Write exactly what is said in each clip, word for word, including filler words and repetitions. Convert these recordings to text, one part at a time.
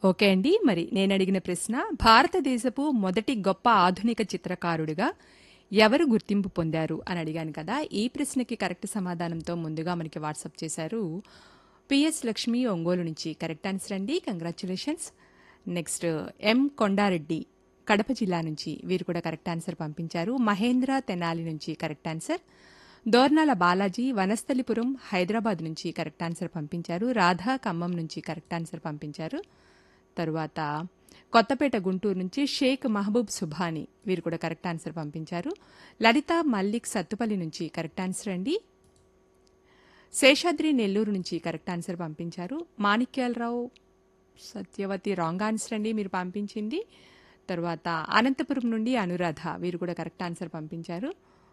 Okay అండి. మరి నేనడిగిన ప్రశ్న భారతదేశపు మొదటి గొప్ప ఆధునిక చిత్రకారుడిగా ఎవరు గుర్తింపు పొందారు అని అడిగాను కదా! ఈ ప్రశ్నకి కరెక్ట్ సమాధానంతో ముందుగా మనకి వాట్సాప్ చేశారు. పిఎస్ లక్ష్మి ఒంగోలు నుంచి కరెక్ట్ ఆన్సర్ అండి. కంగ్రాచ్యులేషన్స్. నెక్స్ట్ ఎం కొండారెడ్డి కడప జిల్లా నుంచి వీరు కూడా కరెక్ట్ ఆన్సర్ పంపించారు. మహేంద్ర తెనాలి నుంచి కరెక్ట్ ఆన్సర్. దోర్నాల బాలాజీ వనస్థలిపురం హైదరాబాద్ నుంచి కరెక్ట్ ఆన్సర్ పంపించారు. రాధా ఖమ్మం నుంచి కరెక్ట్ ఆన్సర్ పంపించారు. తరువాత కొత్తపేట గుంటూరు నుంచి షేక్ మహబూబ్ సుభాని వీరు కూడా కరెక్ట్ ఆన్సర్ పంపించారు. లలిత మల్లిక్ సత్తుపల్లి నుంచి కరెక్ట్ ఆన్సర్ అండి. శేషాద్రి నెల్లూరు నుంచి కరెక్ట్ ఆన్సర్ పంపించారు. మాణిక్యాలరావు సత్యవతి రాంగ్ ఆన్సర్ అండి మీరు పంపించింది. తర్వాత అనంతపురం నుండి అనురాధ వీరు కూడా కరెక్ట్ ఆన్సర్ పంపించారు.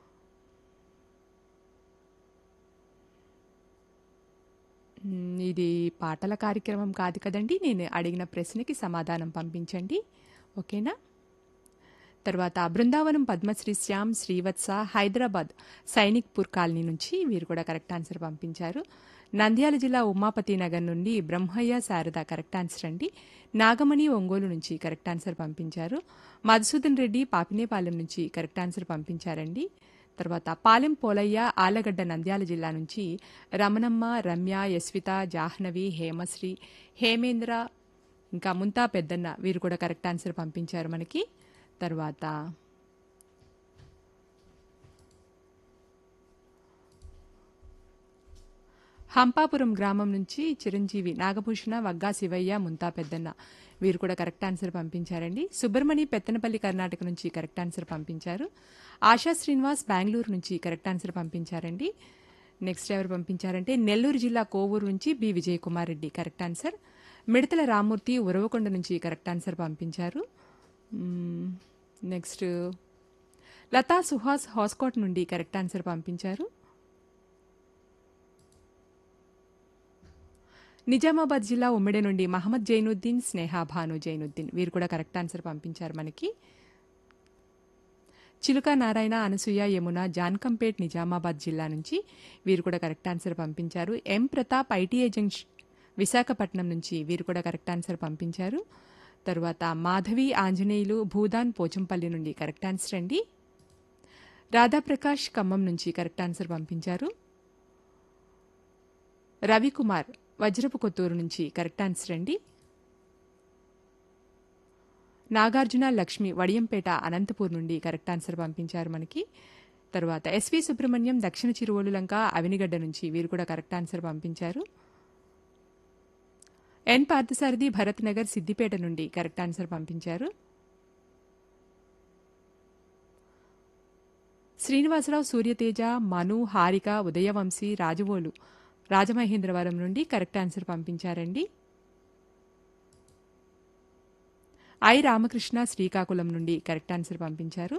మ్, ఇది పాటల కార్యక్రమం కాదు కదండి. నేను అడిగిన ప్రశ్నకి సమాధానం పంపించండి. ఓకేనా? తర్వాత బృందావనం పద్మశ్రీ శ్యామ్ శ్రీవత్స హైదరాబాద్ సైనిక్పూర్ కాలనీ నుంచి వీరు కూడా కరెక్ట్ ఆన్సర్ పంపించారు. నంద్యాల జిల్లా ఉమాపతి నగర్ నుండి బ్రహ్మయ్య శారద కరెక్ట్ ఆన్సర్ అండి. నాగమణి ఒంగోలు నుంచి కరెక్ట్ ఆన్సర్ పంపించారు. మధుసూదన్ రెడ్డి పాపినేపాలెం నుంచి కరెక్ట్ ఆన్సర్ పంపించారండి. తర్వాత పాలెం పోలయ్య ఆలగడ్డ నంద్యాల జిల్లా నుంచి రమణమ్మ రమ్య యస్విత జాహ్నవి హేమశ్రీ హేమేంద్ర ఇంకా ముంతా పెద్దన్న వీరు కూడా కరెక్ట్ ఆన్సర్ పంపించారు మనకి. తర్వాత హంపాపురం గ్రామం నుంచి చిరంజీవి నాగభూషణ వగ్గా శివయ్య ముంతా పెద్దన్న వీరు కూడా కరెక్ట్ ఆన్సర్ పంపించారండి. సుబ్రమణి పెత్తనపల్లి కర్ణాటక నుంచి కరెక్ట్ ఆన్సర్ పంపించారు. ఆశా శ్రీనివాస్ బెంగళూరు నుంచి కరెక్ట్ ఆన్సర్ పంపించారండి. నెక్స్ట్ ఎవరు పంపించారంటే నెల్లూరు జిల్లా కోవూరు నుంచి B Vijay Kumar Reddy correct answer. మిడతల రామూర్తి ఉరవకొండ నుంచి కరెక్ట్ ఆన్సర్ పంపించారు. మ్మ్, నెక్స్ట్ లతా సుహాస్ హాస్కోట్ నుండి కరెక్ట్ ఆన్సర్ పంపించారు. నిజామాబాద్ జిల్లా ఉమ్మిడి నుండి మహమ్మద్ జైనుద్దీన్ స్నేహ భాను జైనుద్దీన్ వీరు కూడా కరెక్ట్ ఆన్సర్ పంపించారు మనకి. చిలుక నారాయణ అనసూయ యమున జాన్కంపేట్ నిజామాబాద్ జిల్లా నుంచి వీరు కూడా కరెక్ట్ ఆన్సర్ పంపించారు. ఎం ప్రతాప్ ఐటీఐ జంక్షన్ విశాఖపట్నం నుంచి వీరు కూడా కరెక్ట్ ఆన్సర్ పంపించారు. తరువాత మాధవి ఆంజనేయులు భూదాన్ పోచంపల్లి నుండి కరెక్ట్ ఆన్సర్ అండి. రాధాప్రకాష్ ఖమ్మం నుంచి కరెక్ట్ ఆన్సర్ పంపించారు. రవికుమార్ వజ్రపు కొత్తూరు నుంచి కరెక్ట్ ఆన్సర్ అండి. నాగార్జున లక్ష్మి వడియంపేట అనంతపూర్ నుండి కరెక్ట్ ఆన్సర్ పంపించారు మనకి. తర్వాత ఎస్వి సుబ్రహ్మణ్యం దక్షిణ చిరువోలులంక అవినిగడ్డ నుంచి వీరు కూడా కరెక్ట్ ఆన్సర్ పంపించారు. ఎన్ పార్థసారథి భరత్ నగర్ సిద్దిపేట నుండి కరెక్ట్ ఆన్సర్ పంపించారు. శ్రీనివాసరావు సూర్యతేజ మను హారిక ఉదయవంశీ రాజవోలు రాజమహేంద్రవరం నుండి కరెక్ట్ ఆన్సర్ పంపించారండి. ఐ రామకృష్ణ శ్రీకాకుళం నుండి కరెక్ట్ ఆన్సర్ పంపించారు.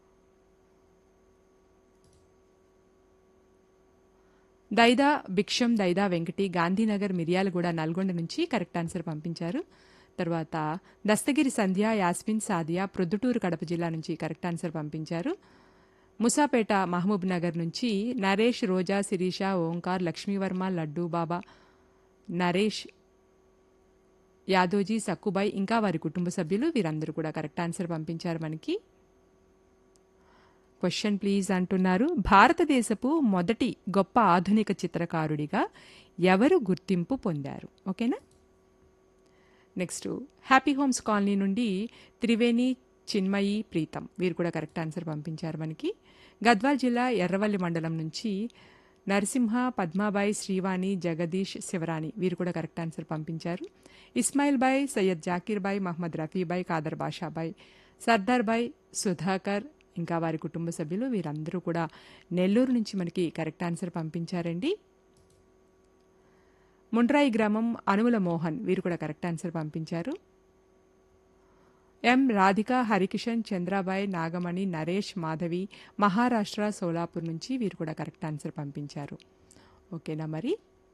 దైదా భిక్షం దైదా వెంకటి గాంధీనగర్ మిర్యాలగూడ నల్గొండ నుంచి కరెక్ట్ ఆన్సర్ పంపించారు. తర్వాత దస్తగిరి సంధ్య యాస్మిన్ సాదియా ప్రొద్దుటూరు కడప జిల్లా నుంచి కరెక్ట్ ఆన్సర్ పంపించారు. ముసాపేట మహబూబ్ నగర్ నుంచి నరేష్ రోజా శిరీష ఓంకార్ లక్ష్మీవర్మ లడ్డూ బాబా నరేష్ యాదోజీ సక్కుబాయ్ ఇంకా వారి కుటుంబ సభ్యులు వీరందరూ కూడా కరెక్ట్ ఆన్సర్ పంపించారు మనకి. క్వశ్చన్ ప్లీజ్ అంటున్నారు. భారతదేశపు మొదటి గొప్ప ఆధునిక చిత్రకారుడిగా ఎవరు గుర్తింపు పొందారు? ఓకేనా? నెక్స్ట్ హ్యాపీ హోమ్స్ కాలనీ నుండి త్రివేణి చిన్మయి ప్రీతం వీరు కూడా కరెక్ట్ ఆన్సర్ పంపించారు మనకి. గద్వాల్ జిల్లా ఎర్రవల్లి మండలం నుంచి నరసింహ పద్మాబాయి శ్రీవాణి జగదీష్ శివరాణి వీరు కూడా కరెక్ట్ ఆన్సర్ పంపించారు. Ismail bye Syed Zakir bye Mohammed Rafibhai Khadar Basha Bhai Sardar bye Sudhakar ఇంకా వారి కుటుంబ సభ్యులు వీరందరూ కూడా నెల్లూరు నుంచి మనకి కరెక్ట్ ఆన్సర్ పంపించారండి. ముండ్రాయి గ్రామం అనుముల మోహన్ వీరు కూడా కరెక్ట్ ఆన్సర్ పంపించారు. ఎం రాధిక హరికిషన్ చంద్రాబాయ్ నాగమణి నరేష్ మాధవి మహారాష్ట్ర సోలాపూర్ నుంచి వీరు కూడా కరెక్ట్ ఆన్సర్ పంపించారు. ఓకేనా? మరి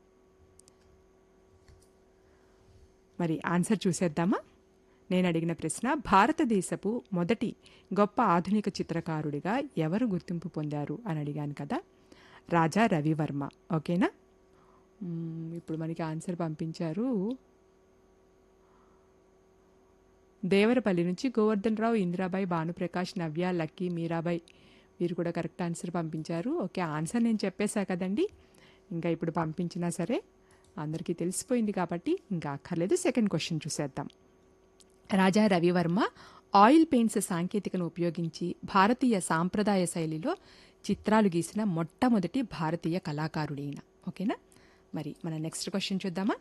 మరి ఆన్సర్ చూసేద్దామా? నేను అడిగిన ప్రశ్న భారతదేశపు మొదటి గొప్ప ఆధునిక చిత్రకారుడిగా ఎవరు గుర్తింపు పొందారు అని అడిగాను కదా. రాజా రవివర్మ. ఓకేనా? మ్మ్, ఇప్పుడు మనకి ఆన్సర్ పంపించారు. దేవరపల్లి నుంచి గోవర్ధన్ రావు, ఇందిరాబాయి, భానుప్రకాష్, నవ్య, లక్కీ, మీరాబాయి వీరు కూడా కరెక్ట్ ఆన్సర్ పంపించారు. ఓకే, ఆన్సర్ నేను చెప్పేశా కదండి, ఇంకా ఇప్పుడు పంపించినా సరే అందరికీ తెలిసిపోయింది కాబట్టి ఇంకా అక్కర్లేదు. సెకండ్ క్వశ్చన్ చూసేద్దాం. రాజా రవివర్మ ఆయిల్ పెయింట్స్ సాంకేతికను ఉపయోగించి భారతీయ సాంప్రదాయ శైలిలో చిత్రాలు గీసిన మొట్టమొదటి భారతీయ కళాకారుడైన. ఓకేనా, మరి మన నెక్స్ట్ క్వశ్చన్ చూద్దామా.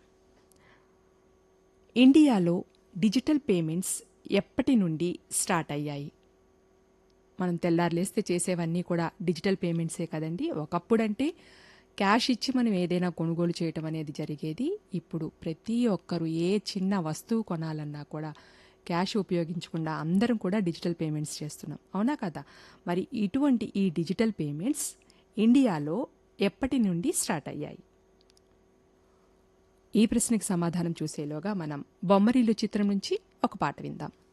ఇండియాలో డిజిటల్ పేమెంట్స్ ఎప్పటి నుండి స్టార్ట్ అయ్యాయి? మనం తెల్లారులేస్తే చేసేవన్నీ కూడా డిజిటల్ పేమెంట్సే కదండి. ఒకప్పుడంటే క్యాష్ ఇచ్చి మనం ఏదైనా కొనుగోలు చేయటం అనేది జరిగేది. ఇప్పుడు ప్రతి ఒక్కరు ఏ చిన్న వస్తువు కొనాలన్నా కూడా క్యాష్ ఉపయోగించకుండా అందరం కూడా డిజిటల్ పేమెంట్స్ చేస్తున్నాం, అవునా కదా? మరి ఇటువంటి ఈ డిజిటల్ పేమెంట్స్ ఇండియాలో ఎప్పటి నుండి స్టార్ట్ అయ్యాయి? ఈ ప్రశ్నకి సమాధానం చూసేలోగా మనం బొమ్మరిల్లు చిత్రం నుంచి ఒక పాట విందాం.